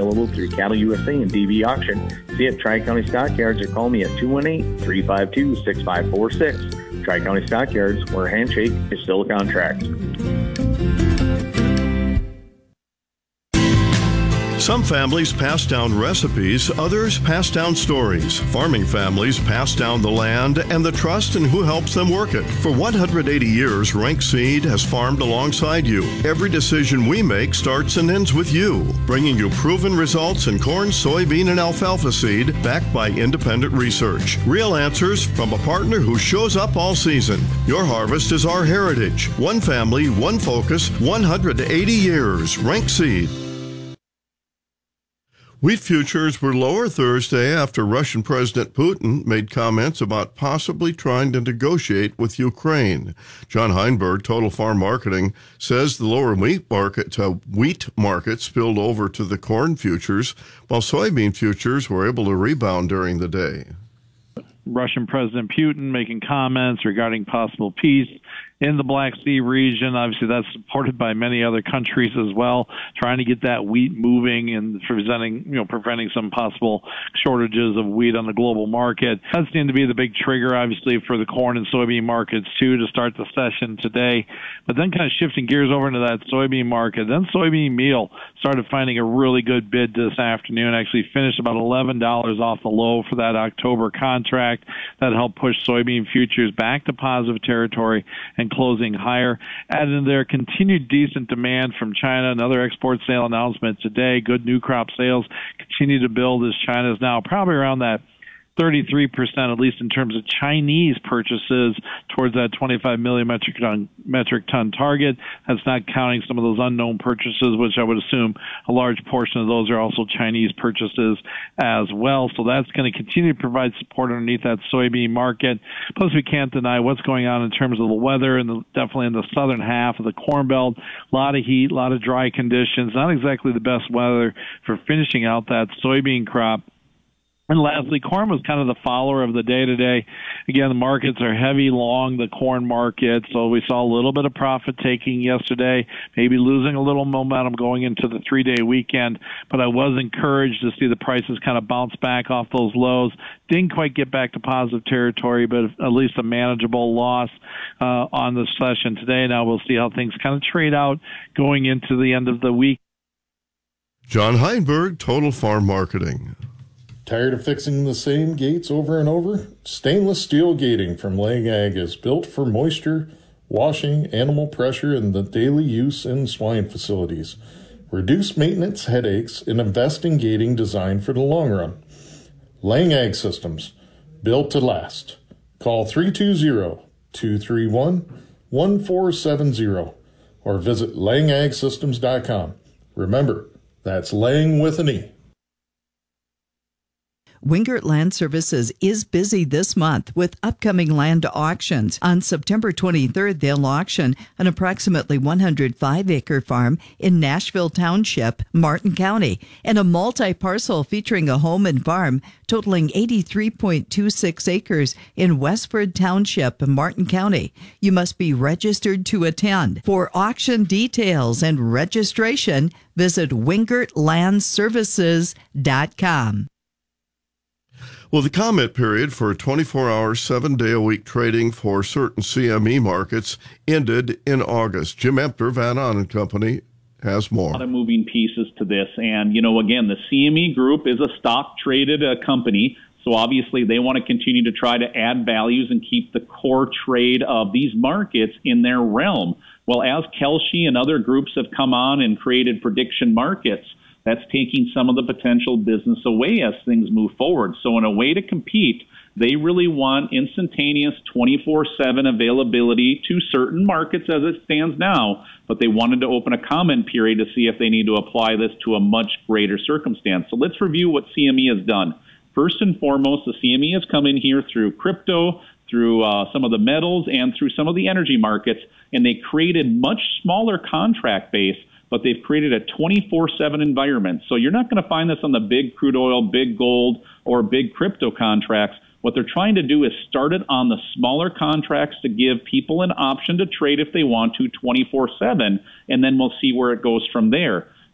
available through Cattle USA and DB Auction. See at Tri-County Stockyards or call me at 218-352-6546. Tri-County Stockyards, where a handshake is still a contract. Some families pass down recipes, others pass down stories. Farming families pass down the land and the trust in who helps them work it. For 180 years, Rank Seed has farmed alongside you. Every decision we make starts and ends with you, bringing you proven results in corn, soybean, and alfalfa seed backed by independent research. Real answers from a partner who shows up all season. Your harvest is our heritage. One family, one focus, 180 years. Rank Seed. Wheat futures were lower Thursday after Russian President Putin made comments about possibly trying to negotiate with Ukraine. John Heinberg, Total Farm Marketing, says the lower wheat market spilled over to the corn futures, while soybean futures were able to rebound during the day. Russian President Putin making comments regarding possible peace in the Black Sea region. Obviously, that's supported by many other countries as well, trying to get that wheat moving and preventing some possible shortages of wheat on the global market. That seemed to be the big trigger, obviously, for the corn and soybean markets, too, to start the session today. But then kind of shifting gears over into that soybean market, then soybean meal started finding a really good bid this afternoon, actually finished about $11 off the low for that October contract. That helped push soybean futures back to positive territory and closing higher. Added in there, continued decent demand from China. Another export sale announcement today. Good new crop sales continue to build as China is now probably around that 33%, at least in terms of Chinese purchases, towards that 25 million metric ton target. That's not counting some of those unknown purchases, which I would assume a large portion of those are also Chinese purchases as well. So that's going to continue to provide support underneath that soybean market. Plus, we can't deny what's going on in terms of the weather, and definitely in the southern half of the Corn Belt. A lot of heat, a lot of dry conditions. Not exactly the best weather for finishing out that soybean crop. And lastly, corn was kind of the follower of the day today. Again, the markets are heavy long the corn market, so we saw a little bit of profit taking yesterday, maybe losing a little momentum going into the 3-day weekend. But I was encouraged to see the prices kind of bounce back off those lows. Didn't quite get back to positive territory, but at least a manageable loss on the session today. Now we'll see how things kind of trade out going into the end of the week. John Heinberg, Total Farm Marketing. Tired of fixing the same gates over and over? Stainless steel gating from Lang Ag is built for moisture, washing, animal pressure, and the daily use in swine facilities. Reduce maintenance headaches and invest in gating designed for the long run. Lang Ag Systems, built to last. Call 320-231-1470 or visit langagsystems.com. Remember, that's Lang with an E. Wingert Land Services is busy this month with upcoming land auctions. On September 23rd, they'll auction an approximately 105-acre farm in Nashville Township, Martin County, and a multi-parcel featuring a home and farm totaling 83.26 acres in Westford Township, Martin County. You must be registered to attend. For auction details and registration, visit wingertlandservices.com. Well, the comment period for 24-hour, 7-day-a-week trading for certain CME markets ended in August. Jim Empter, Van On & Company, has more. A lot of moving pieces to this. And, again, the CME Group is a stock-traded company. So obviously they want to continue to try to add values and keep the core trade of these markets in their realm. Well, as Kalshi and other groups have come on and created prediction markets, that's taking some of the potential business away as things move forward. So in a way to compete, they really want instantaneous 24/7 availability to certain markets as it stands now, but they wanted to open a comment period to see if they need to apply this to a much greater circumstance. So let's review what CME has done. First and foremost, the CME has come in here through crypto, through some of the metals, and through some of the energy markets, and they created much smaller contract base, but they've created a 24/7 environment. So you're not going to find this on the big crude oil, big gold, or big crypto contracts. What they're trying to do is start it on the smaller contracts to give people an option to trade if they want to 24/7, and then we'll see where it goes from there.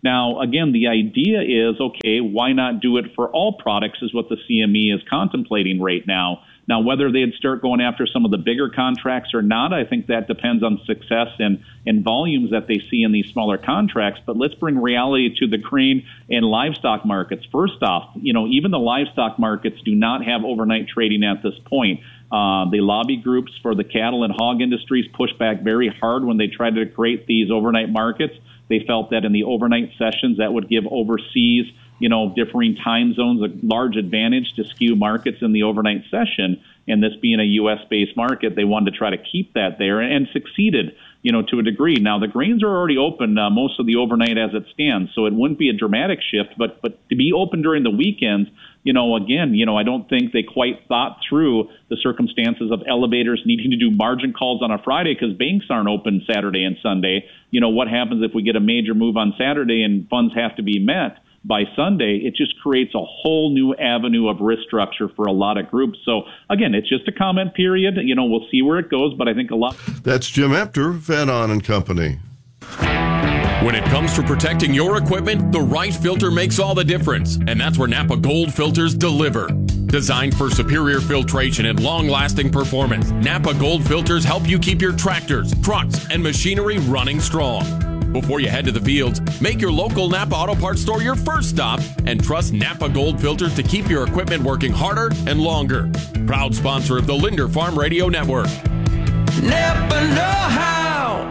Now, again, the idea is, okay, why not do it for all products is what the CME is contemplating right now. Now, whether they'd start going after some of the bigger contracts or not, I think that depends on success and volumes that they see in these smaller contracts. But let's bring reality to the grain and livestock markets. First off, even the livestock markets do not have overnight trading at this point. The lobby groups for the cattle and hog industries pushed back very hard when they tried to create these overnight markets. They felt that in the overnight sessions that would give overseas differing time zones, a large advantage to skew markets in the overnight session. And this being a U.S.-based market, they wanted to try to keep that there and succeeded, to a degree. Now, the grains are already open, most of the overnight as it stands, so it wouldn't be a dramatic shift. But to be open during the weekends, again, I don't think they quite thought through the circumstances of elevators needing to do margin calls on a Friday because banks aren't open Saturday and Sunday. What happens if we get a major move on Saturday and funds have to be met by Sunday? It just creates a whole new avenue of risk structure for a lot of groups. So, again, it's just a comment period. We'll see where it goes, but I think a lot. That's Jim Epter, Van On & Company. When it comes to protecting your equipment, the right filter makes all the difference, and that's where Napa Gold filters deliver. Designed for superior filtration and long-lasting performance, Napa Gold filters help you keep your tractors, trucks, and machinery running strong. Before you head to the fields, make your local Napa Auto Parts store your first stop and trust Napa Gold filters to keep your equipment working harder and longer. Proud sponsor of the Linder Farm Radio Network. Napa know-how.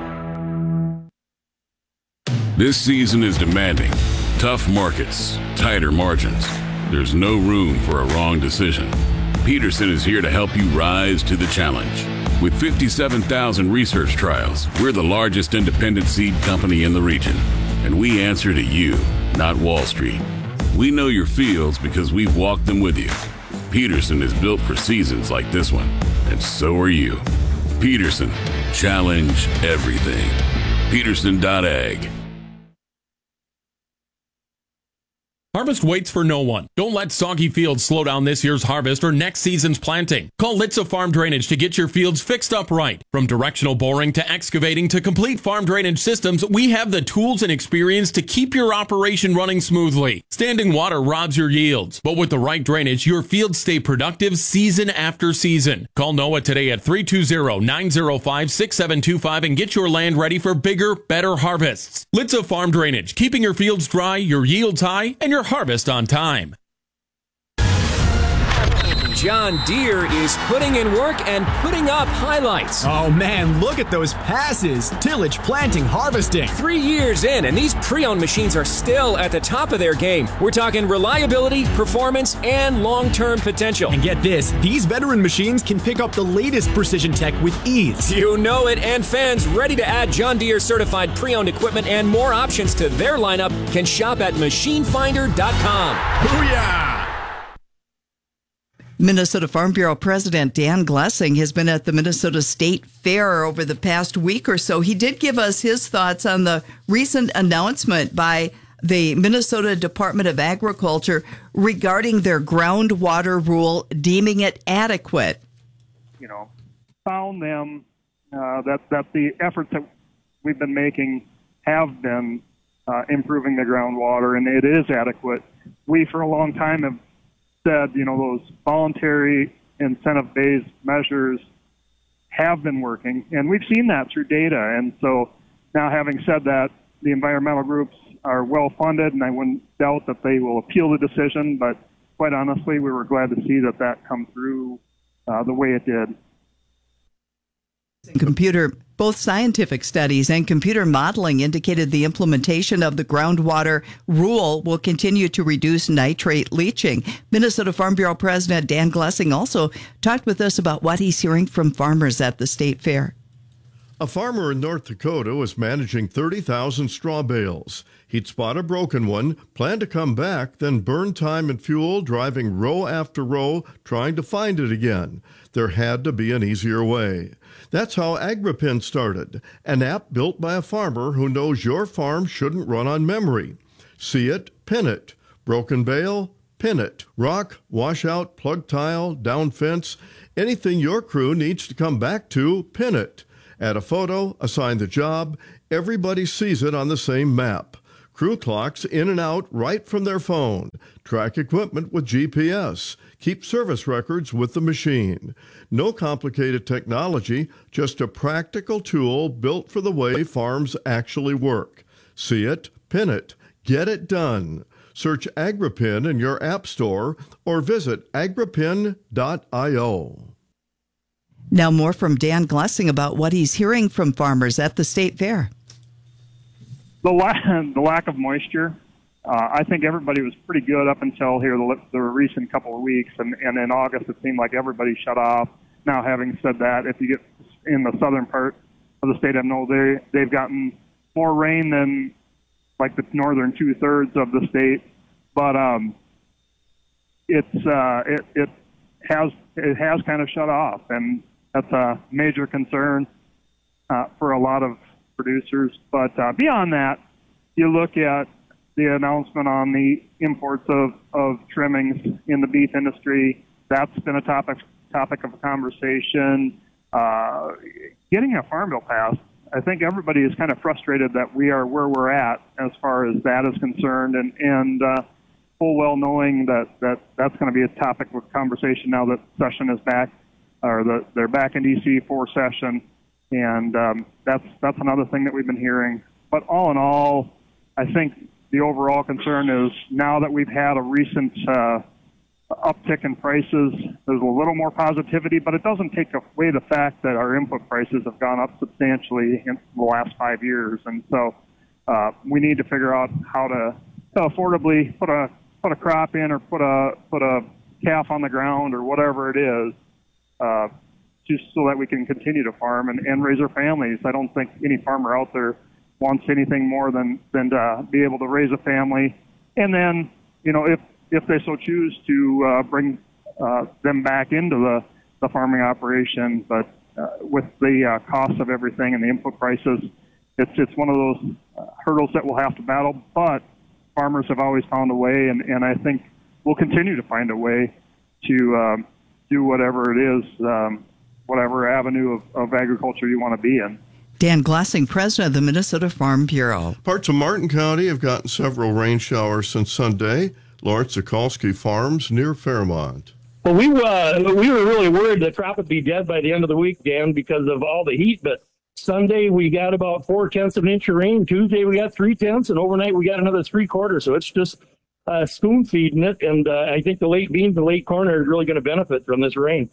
This season is demanding. Tough markets, tighter margins. There's no room for a wrong decision. Peterson is here to help you rise to the challenge. With 57,000 research trials, we're the largest independent seed company in the region. And we answer to you, not Wall Street. We know your fields because we've walked them with you. Peterson is built for seasons like this one, and so are you. Peterson, challenge everything. Peterson.ag. Harvest waits for no one. Don't let soggy fields slow down this year's harvest or next season's planting. Call Litza Farm Drainage to get your fields fixed up right. From directional boring to excavating to complete farm drainage systems, we have the tools and experience to keep your operation running smoothly. Standing water robs your yields, but with the right drainage, your fields stay productive season after season. Call Noah today at 320-905-6725 and get your land ready for bigger, better harvests. Litza Farm Drainage, keeping your fields dry, your yields high, and your harvest on time. John Deere is putting in work and putting up highlights. Oh man, look at those passes. Tillage, planting, harvesting. 3 years in, and these pre-owned machines are still at the top of their game. We're talking reliability, performance, and long-term potential. And get this, these veteran machines can pick up the latest precision tech with ease. You know it, and fans ready to add John Deere certified pre-owned equipment and more options to their lineup can shop at machinefinder.com. Booyah! Minnesota Farm Bureau President Dan Glessing has been at the Minnesota State Fair over the past week or so. He did give us his thoughts on the recent announcement by the Minnesota Department of Agriculture regarding their groundwater rule, deeming it adequate. Found them that the efforts that we've been making have been improving the groundwater, and it is adequate. We, for a long time, have said, those voluntary incentive-based measures have been working, and we've seen that through data. And so now, having said that, the environmental groups are well-funded, and I wouldn't doubt that they will appeal the decision, but quite honestly, we were glad to see that come through the way it did. Both scientific studies and computer modeling indicated the implementation of the groundwater rule will continue to reduce nitrate leaching. Minnesota Farm Bureau President Dan Glessing also talked with us about what he's hearing from farmers at the state fair. A farmer in North Dakota was managing 30,000 straw bales. He'd spot a broken one, planned to come back, then burn time and fuel driving row after row trying to find it again. There had to be an easier way. That's how AgriPin started, an app built by a farmer who knows your farm shouldn't run on memory. See it, pin it. Broken bale, pin it. Rock, washout, plug tile, down fence, anything your crew needs to come back to, pin it. Add a photo, assign the job, everybody sees it on the same map. Crew clocks in and out right from their phone. Track equipment with GPS. Keep service records with the machine. No complicated technology, just a practical tool built for the way farms actually work. See it, pin it, get it done. Search AgriPin in your app store or visit agripin.io. Now more from Dan Glessing about what he's hearing from farmers at the state fair. The lack of moisture, I think everybody was pretty good up until here the recent couple of weeks, and in August it seemed like everybody shut off. Now, having said that, if you get in the southern part of the state, I know they've gotten more rain than like the northern 2/3 of the state, but it has kind of shut off, and that's a major concern for a lot of producers. But beyond that, you look at the announcement on the imports of trimmings in the beef industry. That's been a topic of conversation. Getting a farm bill passed, I think everybody is kind of frustrated that we are where we're at as far as that is concerned, and full well knowing that that's going to be a topic of conversation now that session is back, or they're back in D.C. for session, and that's another thing that we've been hearing. But all in all, I think the overall concern is now that we've had a recent uptick in prices, there's a little more positivity, but it doesn't take away the fact that our input prices have gone up substantially in the last 5 years, and so we need to figure out how to affordably put a crop in, or put a calf on the ground, or whatever it is, just so that we can continue to farm and raise our families. I don't think any farmer out there wants anything more than to be able to raise a family, and then, you know, if they so choose to bring them back into the farming operation. But with the cost of everything and the input prices, it's one of those hurdles that we'll have to battle. But farmers have always found a way, and I think we'll continue to find a way to do whatever it is, whatever avenue of agriculture you want to be in. Dan Glessing, president of the Minnesota Farm Bureau. Parts of Martin County have gotten several rain showers since Sunday. Lawrence Sokolsky Farms near Fairmont. Well, we were really worried the crop would be dead by the end of the week, Dan, because of all the heat. But Sunday we got about 0.4 of an inch of rain. Tuesday we got 0.3, and overnight we got another 0.75. So it's just spoon feeding it. And I think the late beans and late corn are really going to benefit from this rain.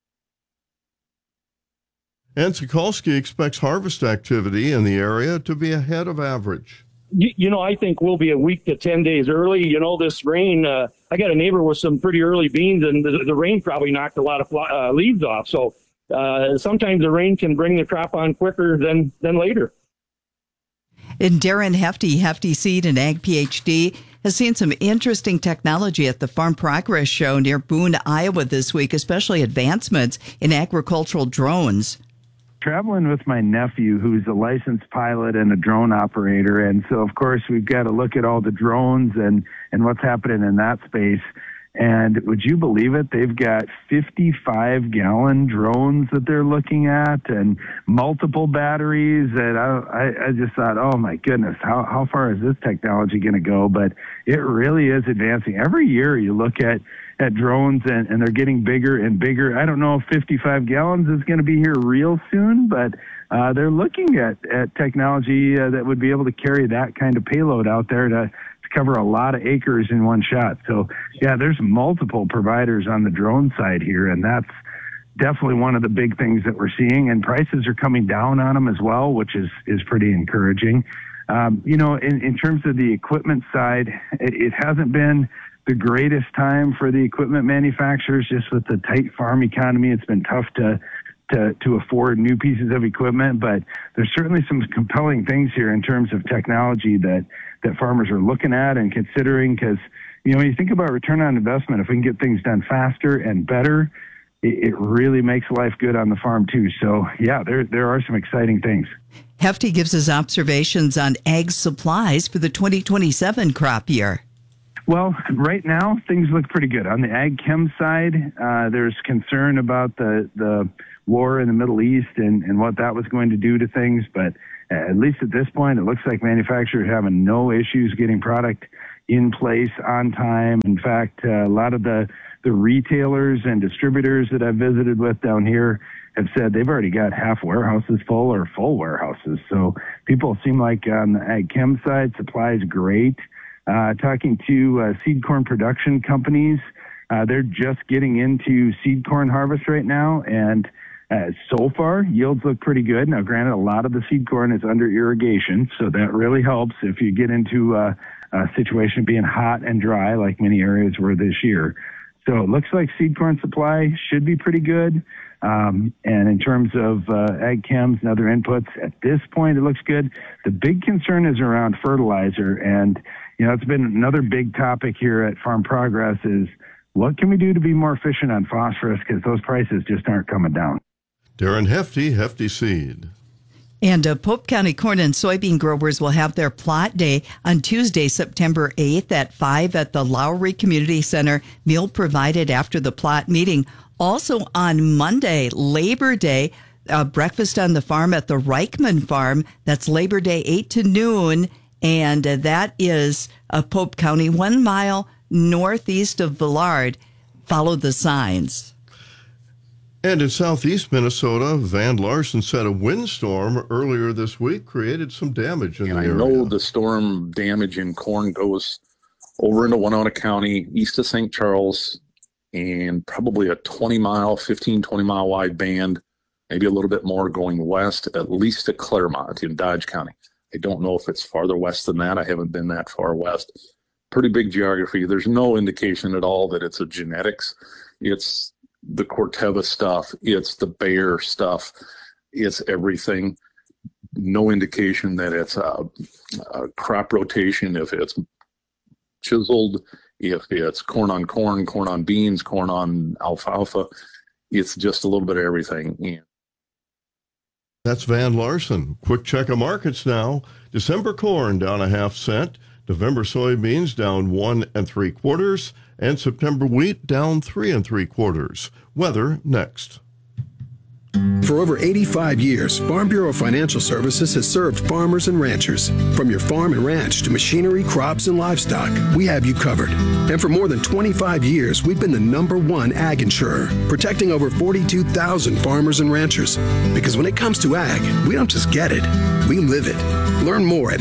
And Sokolsky expects harvest activity in the area to be ahead of average. You know, I think we'll be a week to 10 days early. You know, this rain, I got a neighbor with some pretty early beans, and the rain probably knocked a lot of leaves off. So sometimes the rain can bring the crop on quicker than later. And Darren Hefty Seed and Ag PhD has seen some interesting technology at the Farm Progress Show near Boone, Iowa this week, especially advancements in agricultural drones. Traveling with my nephew, who's a licensed pilot and a drone operator. And so, of course, we've got to look at all the drones and what's happening in that space. And would you believe it? They've got 55-gallon drones that they're looking at and multiple batteries. And I just thought, oh, my goodness, how far is this technology going to go? But it really is advancing. Every year you look at drones and they're getting bigger and bigger. I don't know if 55 gallons is going to be here real soon, but they're looking at technology that would be able to carry that kind of payload out there to cover a lot of acres in one shot. So, yeah, there's multiple providers on the drone side here, and that's definitely one of the big things that we're seeing. And prices are coming down on them as well, which is pretty encouraging. You know, in terms of the equipment side, it hasn't been the greatest time for the equipment manufacturers. Just with the tight farm economy, it's been tough to afford new pieces of equipment, but there's certainly some compelling things here in terms of technology that farmers are looking at and considering, because, you know, when you think about return on investment, if we can get things done faster and better, it really makes life good on the farm too. So, yeah, there are some exciting things. Hefty gives his observations on ag supplies for the 2027 crop year. Well, right now, things look pretty good. On the ag chem side, there's concern about the war in the Middle East and what that was going to do to things. But at least at this point, it looks like manufacturers are having no issues getting product in place on time. In fact, a lot of the retailers and distributors that I've visited with down here have said they've already got half warehouses full or full warehouses. So people seem like on the ag chem side, supply is great. Talking to seed corn production companies, they're just getting into seed corn harvest right now, and so far yields look pretty good. Now, granted, a lot of the seed corn is under irrigation, so that really helps if you get into a situation being hot and dry like many areas were this year. So it looks like seed corn supply should be pretty good. And in terms of ag chems and other inputs, at this point, it looks good. The big concern is around fertilizer. And, it's been another big topic here at Farm Progress is what can we do to be more efficient on phosphorus, because those prices just aren't coming down. Darren Hefty Seed. And Pope County corn and soybean growers will have their plot day on Tuesday, September 8th at 5 at the Lowry Community Center. Meal provided after the plot meeting. Also on Monday, Labor Day, breakfast on the farm at the Reichman Farm. That's Labor Day, 8 to noon. And that is Pope County, 1 mile northeast of Villard. Follow the signs. And in southeast Minnesota, Van Larson said a windstorm earlier this week created some damage in the area. I know the storm damage in corn goes over into Winona County, east of St. Charles, and probably a 20 mile wide band, maybe a little bit more going west, at least to Claremont in Dodge County. I don't know if it's farther west than that. I haven't been that far west. Pretty big geography. There's no indication at all that it's a genetics. It's the Corteva stuff. It's the Bayer stuff. It's everything. No indication that it's a crop rotation, if it's chiseled, if it's corn on beans, corn on alfalfa. It's just a little bit of everything. Yeah. That's Van Larson. Quick check of markets now. December corn down 0.5 cents. November soybeans down 1 3/4, and September wheat down 3 3/4. Weather next. For over 85 years, Farm Bureau Financial Services has served farmers and ranchers. From your farm and ranch to machinery, crops, and livestock, we have you covered. And for more than 25 years, we've been the #1 ag insurer, protecting over 42,000 farmers and ranchers. Because when it comes to ag, we don't just get it, we live it. Learn more at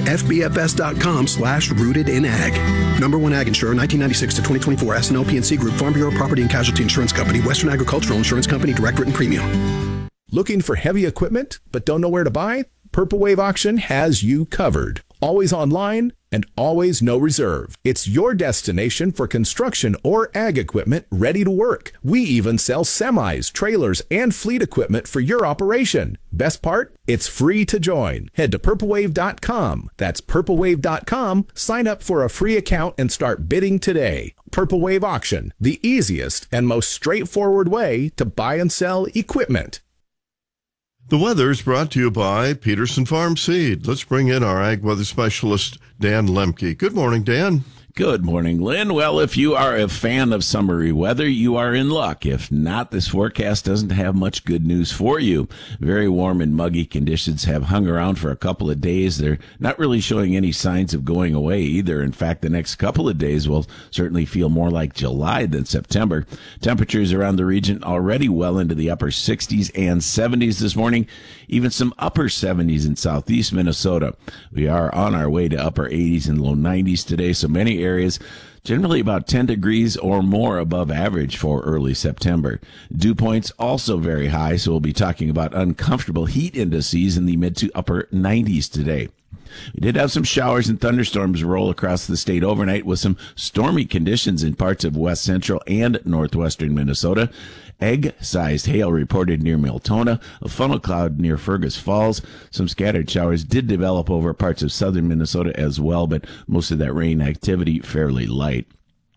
fbfs.com/rootedinag. #1 ag insurer, 1996 to 2024, S&L P&C Group, Farm Bureau Property and Casualty Insurance Company, Western Agricultural Insurance Company, Direct Written Premium. Looking for heavy equipment but don't know where to buy? Purple Wave Auction has you covered. Always online and always no reserve. It's your destination for construction or ag equipment ready to work. We even sell semis, trailers, and fleet equipment for your operation. Best part? It's free to join. Head to purplewave.com. That's purplewave.com. Sign up for a free account and start bidding today. Purple Wave Auction, the easiest and most straightforward way to buy and sell equipment. The weather is brought to you by Peterson Farm Seed. Let's bring in our ag weather specialist, Dan Lemke. Good morning, Dan. Good morning, Lynn. Well, if you are a fan of summery weather, you are in luck. If not, this forecast doesn't have much good news for you. Very warm and muggy conditions have hung around for a couple of days. They're not really showing any signs of going away either. In fact, the next couple of days will certainly feel more like July than September. Temperatures around the region already well into the upper 60s and 70s this morning, even some upper 70s in southeast Minnesota. We are on our way to upper 80s and low 90s today, so many areas generally about 10 degrees or more above average for early September. Dew points also very high, so we'll be talking about uncomfortable heat indices in the mid to upper 90s today. We did have some showers and thunderstorms roll across the state overnight with some stormy conditions in parts of west central and northwestern Minnesota. Egg-sized hail reported near Miltona, a funnel cloud near Fergus Falls. Some scattered showers did develop over parts of southern Minnesota as well, but most of that rain activity fairly light.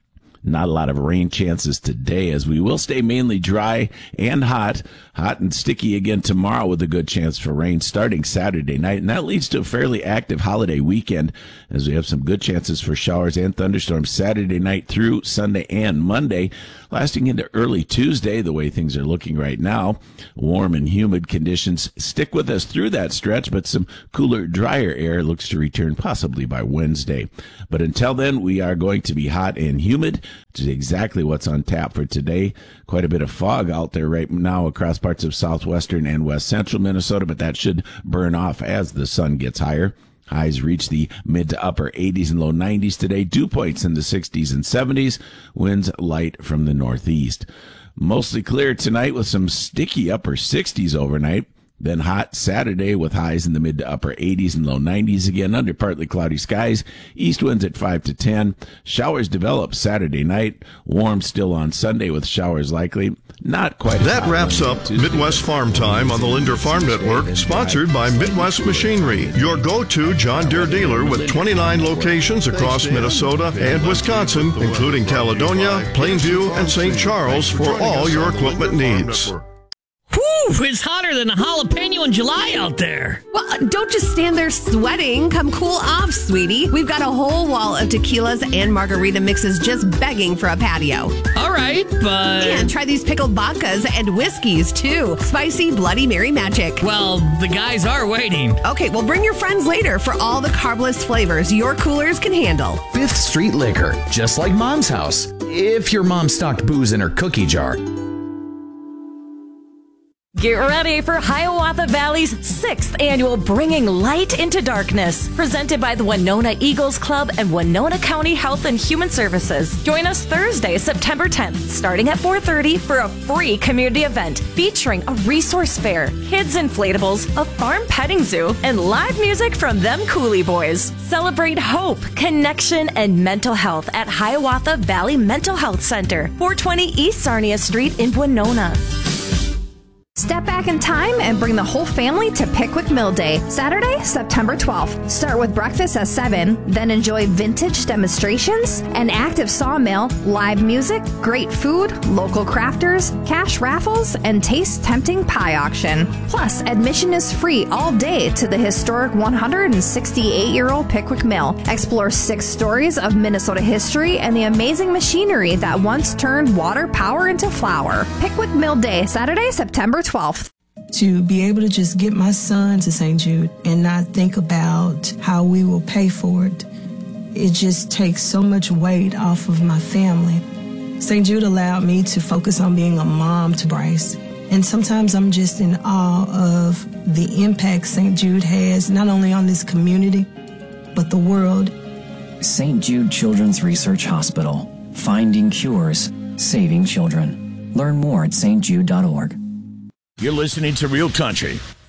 Not a lot of rain chances today, as we will stay mainly dry and hot and sticky again tomorrow with a good chance for rain starting Saturday night. And that leads to a fairly active holiday weekend, as we have some good chances for showers and thunderstorms Saturday night through Sunday and Monday, lasting into early Tuesday, the way things are looking right now. Warm and humid conditions stick with us through that stretch, but some cooler, drier air looks to return possibly by Wednesday. But until then, we are going to be hot and humid, which is exactly what's on tap for today. Quite a bit of fog out there right now across parts of southwestern and west central Minnesota, but that should burn off as the sun gets higher. Highs reach the mid to upper 80s and low 90s today. Dew points in the 60s and 70s. Winds light from the northeast. Mostly clear tonight with some sticky upper 60s overnight. Then hot Saturday with highs in the mid to upper 80s and low 90s again under partly cloudy skies. East winds at 5 to 10. Showers develop Saturday night. Warm still on Sunday with showers likely. Not quite. That wraps up Midwest Farm Time on the Linder Farm Network, sponsored by Midwest Machinery, your go-to John Deere dealer with 29 locations across Minnesota and Wisconsin, including Caledonia, Plainview, and St. Charles for all your equipment needs. Whew, it's hotter than a jalapeno in July out there. Well, don't just stand there sweating. Come cool off, sweetie. We've got a whole wall of tequilas and margarita mixes just begging for a patio. All right, but... And try these pickled vodkas and whiskeys, too. Spicy Bloody Mary magic. Well, the guys are waiting. Okay, well, bring your friends later for all the carbless flavors your coolers can handle. 5th Street Liquor, just like Mom's house. If your mom stocked booze in her cookie jar. Get ready for Hiawatha Valley's 6th annual Bringing Light into Darkness, presented by the Winona Eagles Club and Winona County Health and Human Services. Join us Thursday, September 10th, starting at 4:30 for a free community event featuring a resource fair, kids inflatables, a farm petting zoo, and live music from them Coolie Boys. Celebrate hope, connection, and mental health at Hiawatha Valley Mental Health Center, 420 East Sarnia Street in Winona. Step back in time and bring the whole family to Pickwick Mill Day, Saturday, September 12th. Start with breakfast at 7, then enjoy vintage demonstrations, an active sawmill, live music, great food, local crafters, cash raffles, and taste tempting pie auction. Plus, admission is free all day to the historic 168-year-old Pickwick Mill. Explore 6 stories of Minnesota history and the amazing machinery that once turned water power into flour. Pickwick Mill Day, Saturday, September 12th. To be able to just get my son to St. Jude and not think about how we will pay for it, it just takes so much weight off of my family. St. Jude allowed me to focus on being a mom to Bryce. And sometimes I'm just in awe of the impact St. Jude has, not only on this community, but the world. St. Jude Children's Research Hospital. Finding cures, saving children. Learn more at stjude.org. You're listening to Real Country